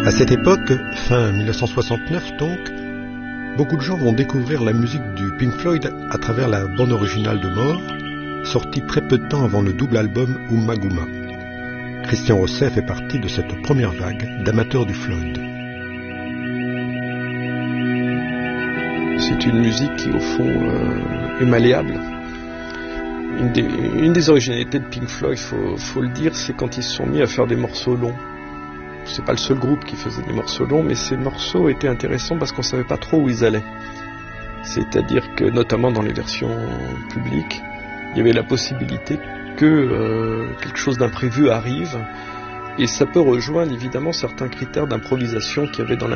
À cette époque, fin 1969 donc, beaucoup de gens vont découvrir la musique du Pink Floyd à travers la bande originale de More, sortie très peu de temps avant le double album Ummagumma. Christian Rosset fait partie de cette première vague d'amateurs du Floyd. C'est une musique qui, au fond, est malléable. Une des originalités de Pink Floyd, faut le dire, c'est quand ils se sont mis à faire des morceaux longs. C'est pas le seul groupe qui faisait des morceaux longs, mais ces morceaux étaient intéressants parce qu'on savait pas trop où ils allaient. C'est-à-dire que, notamment dans les versions publiques, il y avait la possibilité que quelque chose d'imprévu arrive, et ça peut rejoindre évidemment certains critères d'improvisation qu'il y avait dans la